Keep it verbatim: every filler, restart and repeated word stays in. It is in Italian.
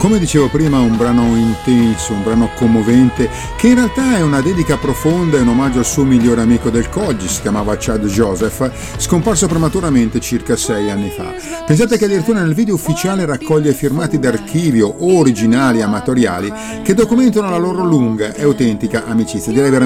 Come dicevo prima, un brano intenso, un brano commovente, che in realtà è una dedica profonda e un omaggio al suo migliore amico del college, si chiamava Chad Joseph, scomparso prematuramente circa sei anni fa. Pensate che addirittura nel video ufficiale raccoglie filmati d'archivio, originali, amatoriali, che documentano la loro lunga e autentica amicizia. Direi